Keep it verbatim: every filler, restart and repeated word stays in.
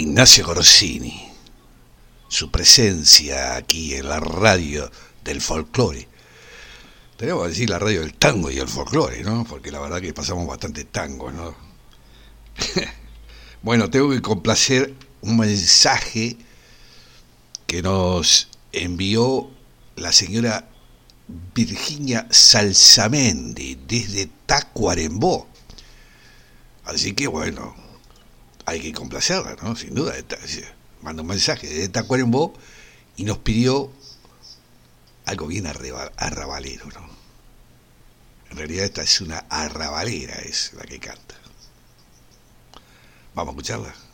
Ignacio Corsini, su presencia aquí en la radio del folclore. Tenemos que decir la radio del tango y el folclore, ¿no? Porque la verdad que pasamos bastante tango, ¿no? Bueno, tengo que complacer un mensaje que nos envió la señora Virginia Salsamendi desde Tacuarembó. Así que bueno, hay que complacerla, ¿no? Sin duda. Manda un mensaje desde Tacuarembó y nos pidió algo bien arrabalero, ¿no? En realidad esta es una arrabalera, es la que canta. Vamos a escucharla.